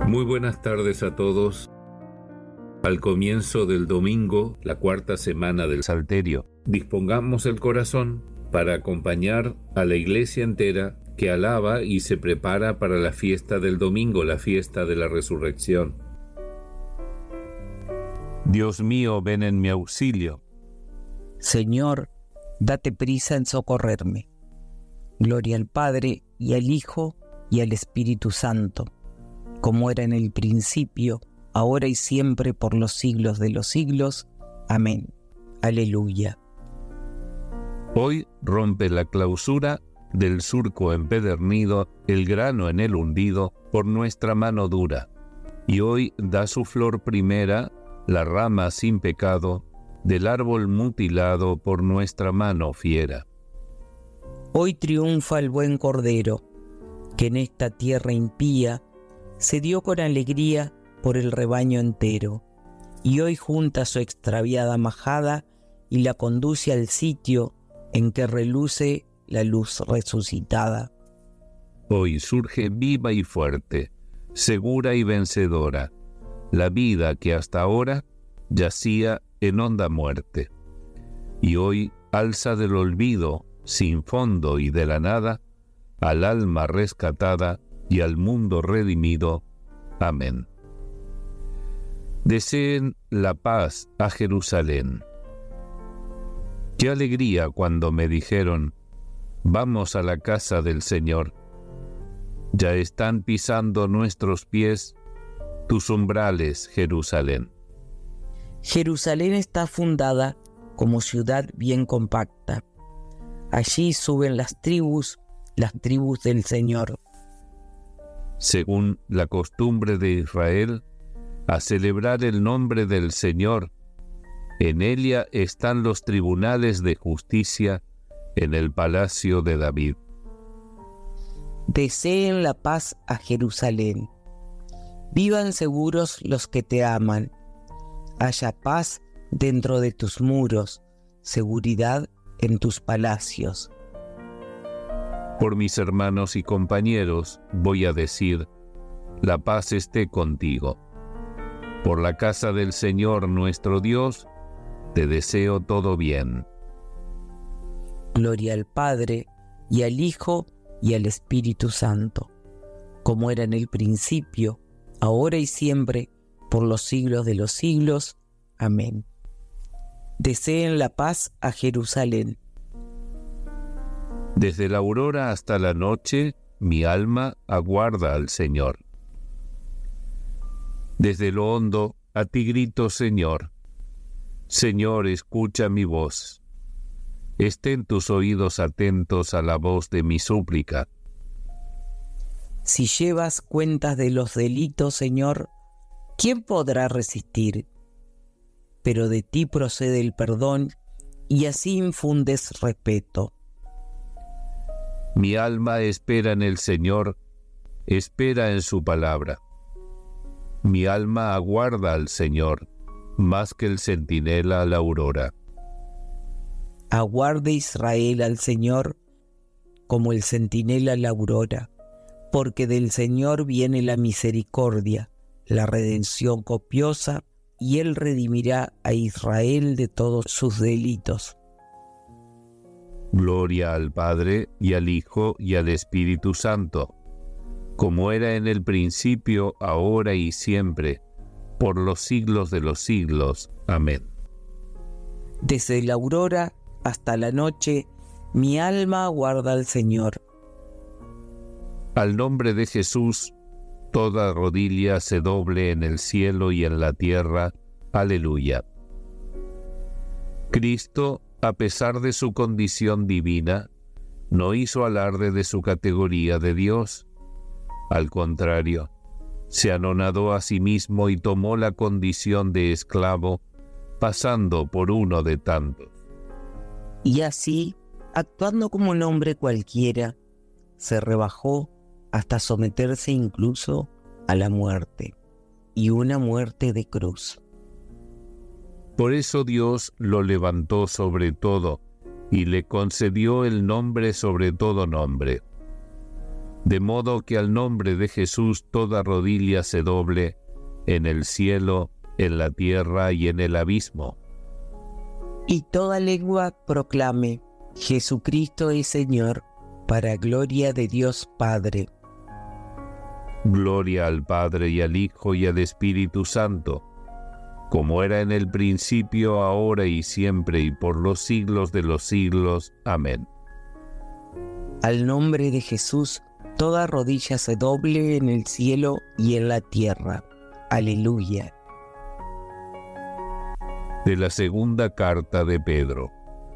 Muy buenas tardes a todos. Al comienzo del domingo, la cuarta semana del Salterio, dispongamos el corazón para acompañar a la iglesia entera que alaba y se prepara para la fiesta del domingo, la fiesta de la resurrección. Dios mío, ven en mi auxilio. Señor, date prisa en socorrerme. Gloria al Padre, y al Hijo, y al Espíritu Santo, como era en el principio, ahora y siempre, por los siglos de los siglos. Amén. Aleluya. Hoy rompe la clausura del surco empedernido, el grano en el hundido, por nuestra mano dura. Y hoy da su flor primera, la rama sin pecado, del árbol mutilado por nuestra mano fiera. Hoy triunfa el buen Cordero, que en esta tierra impía se dio con alegría por el rebaño entero, y hoy junta su extraviada majada y la conduce al sitio en que reluce la luz resucitada. Hoy surge viva y fuerte, segura y vencedora, la vida que hasta ahora yacía en honda muerte. Y hoy alza del olvido, sin fondo y de la nada, al alma rescatada y al mundo redimido. Amén. Deseen la paz a Jerusalén. Qué alegría cuando me dijeron: vamos a la casa del Señor. Ya están pisando nuestros pies tus umbrales, Jerusalén. Jerusalén está fundada como ciudad bien compacta. Allí suben las tribus del Señor. Según la costumbre de Israel, a celebrar el nombre del Señor. En ella están los tribunales de justicia en el palacio de David. Deseen la paz a Jerusalén. Vivan seguros los que te aman. Haya paz dentro de tus muros, seguridad en tus palacios. Por mis hermanos y compañeros voy a decir: la paz esté contigo. Por la casa del Señor nuestro Dios, te deseo todo bien. Gloria al Padre, y al Hijo, y al Espíritu Santo, como era en el principio, ahora y siempre, por los siglos de los siglos. Amén. Deseen la paz a Jerusalén. Desde la aurora hasta la noche, mi alma aguarda al Señor. Desde lo hondo, a ti grito, Señor. Señor, escucha mi voz. Estén tus oídos atentos a la voz de mi súplica. Si llevas cuentas de los delitos, Señor, ¿quién podrá resistir? Pero de ti procede el perdón, y así infundes respeto. Mi alma espera en el Señor, espera en su palabra. Mi alma aguarda al Señor, más que el centinela a la aurora. Aguarde Israel al Señor, como el centinela a la aurora, porque del Señor viene la misericordia, la redención copiosa, y Él redimirá a Israel de todos sus delitos. Gloria al Padre, y al Hijo, y al Espíritu Santo, como era en el principio, ahora y siempre, por los siglos de los siglos. Amén. Desde la aurora hasta la noche, mi alma aguarda al Señor. Al nombre de Jesús, toda rodilla se doble en el cielo y en la tierra. Aleluya. Cristo, a pesar de su condición divina, no hizo alarde de su categoría de Dios. Al contrario, se anonadó a sí mismo y tomó la condición de esclavo, pasando por uno de tantos. Y así, actuando como un hombre cualquiera, se rebajó hasta someterse incluso a la muerte, y una muerte de cruz. Por eso Dios lo levantó sobre todo y le concedió el nombre sobre todo nombre, de modo que al nombre de Jesús toda rodilla se doble en el cielo, en la tierra y en el abismo. Y toda lengua proclame: Jesucristo es Señor, para gloria de Dios Padre. Gloria al Padre y al Hijo y al Espíritu Santo, como era en el principio, ahora y siempre, y por los siglos de los siglos. Amén. Al nombre de Jesús, toda rodilla se doble en el cielo y en la tierra. Aleluya. De la segunda carta de Pedro.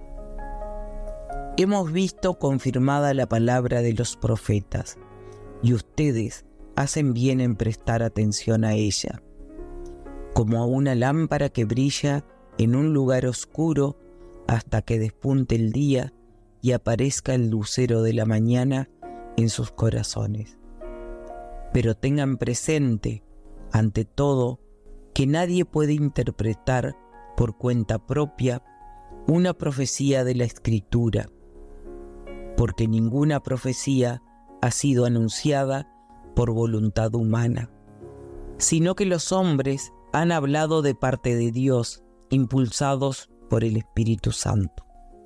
Hemos visto confirmada la palabra de los profetas, y ustedes hacen bien en prestar atención a ella, como a una lámpara que brilla en un lugar oscuro hasta que despunte el día y aparezca el lucero de la mañana en sus corazones. Pero tengan presente, ante todo, que nadie puede interpretar por cuenta propia una profecía de la Escritura, porque ninguna profecía ha sido anunciada por voluntad humana, sino que los hombres han hablado de parte de Dios, impulsados por el Espíritu Santo.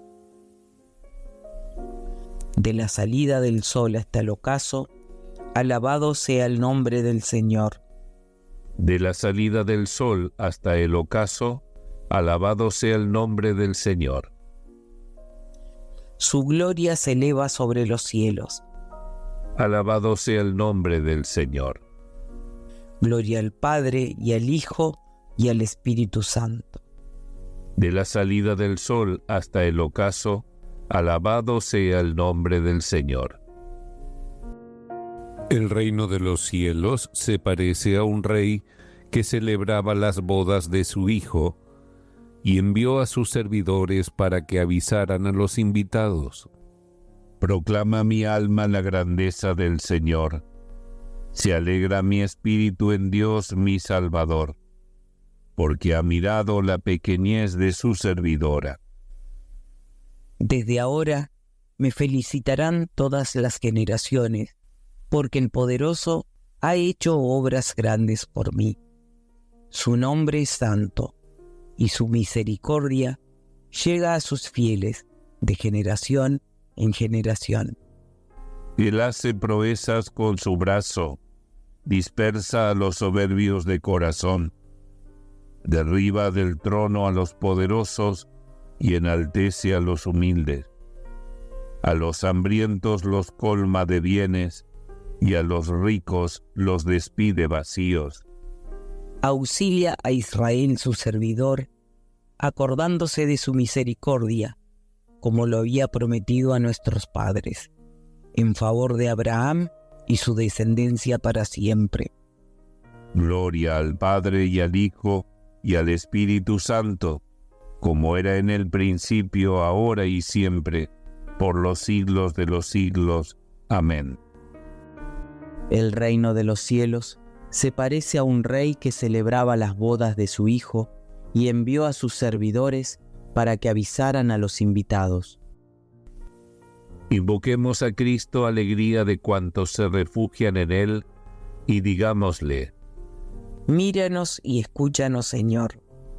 De la salida del sol hasta el ocaso, alabado sea el nombre del Señor. De la salida del sol hasta el ocaso, alabado sea el nombre del Señor. Su gloria se eleva sobre los cielos. Alabado sea el nombre del Señor. Gloria al Padre y al Hijo y al Espíritu Santo. De la salida del sol hasta el ocaso, alabado sea el nombre del Señor. El reino de los cielos se parece a un rey que celebraba las bodas de su hijo y envió a sus servidores para que avisaran a los invitados. Proclama mi alma la grandeza del Señor. Se alegra mi espíritu en Dios mi Salvador, porque ha mirado la pequeñez de su servidora. Desde ahora me felicitarán todas las generaciones, porque el Poderoso ha hecho obras grandes por mí. Su nombre es santo, y su misericordia llega a sus fieles de generación en generación. Él hace proezas con su brazo, dispersa a los soberbios de corazón, derriba del trono a los poderosos y enaltece a los humildes. A los hambrientos los colma de bienes y a los ricos los despide vacíos. Auxilia a Israel su servidor, acordándose de su misericordia, como lo había prometido a nuestros padres, en favor de Abraham y su descendencia para siempre. Gloria al Padre y al Hijo y al Espíritu Santo, como era en el principio, ahora y siempre, por los siglos de los siglos. Amén. El reino de los cielos se parece a un rey que celebraba las bodas de su hijo y envió a sus servidores para que avisaran a los invitados. Invoquemos a Cristo, alegría de cuantos se refugian en Él, y digámosle: Míranos y escúchanos, Señor.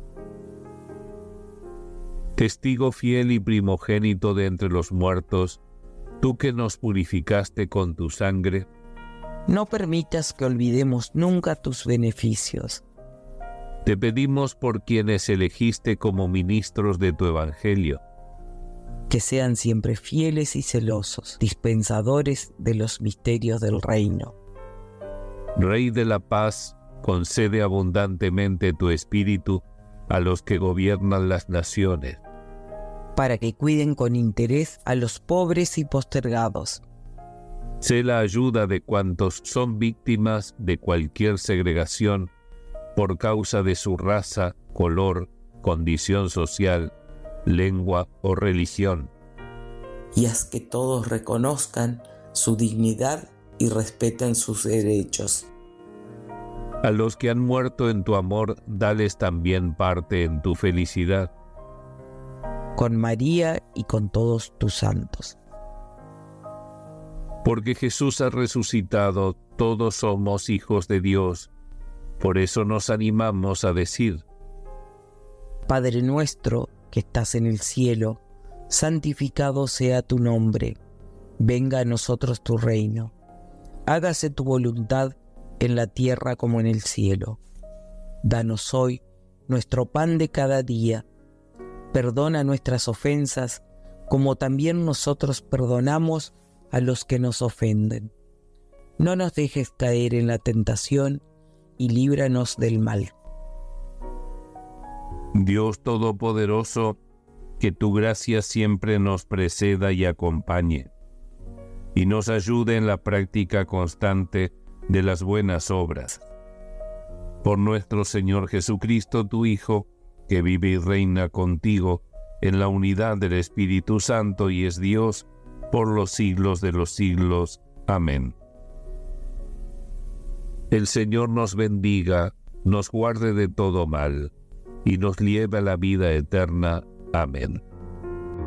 Testigo fiel y primogénito de entre los muertos, tú que nos purificaste con tu sangre, no permitas que olvidemos nunca tus beneficios. te pedimos por quienes elegiste como ministros de tu Evangelio, que sean siempre fieles y celosos, dispensadores de los misterios del reino. Rey de la paz, concede abundantemente tu espíritu a los que gobiernan las naciones, para que cuiden con interés a los pobres y postergados. Sé la ayuda de cuantos son víctimas de cualquier segregación por causa de su raza, color, condición social, lengua o religión. Y haz que todos reconozcan su dignidad y respeten sus derechos. A los que han muerto en tu amor, dales también parte en tu felicidad. Con María y con todos tus santos. Porque Jesús ha resucitado, todos somos hijos de Dios. Por eso nos animamos a decir: Padre nuestro que estás en el cielo, santificado sea tu nombre. Venga a nosotros tu reino. Hágase tu voluntad en la tierra como en el cielo. Danos hoy nuestro pan de cada día. Perdona nuestras ofensas, como también nosotros perdonamos a los que nos ofenden. No nos dejes caer en la tentación y líbranos del mal. Dios Todopoderoso, que tu gracia siempre nos preceda y acompañe, y nos ayude en la práctica constante de las buenas obras. Por nuestro Señor Jesucristo, tu Hijo, que vive y reina contigo en la unidad del Espíritu Santo y es Dios por los siglos de los siglos. Amén. El Señor nos bendiga, nos guarde de todo mal, y nos lleve a la vida eterna. Amén.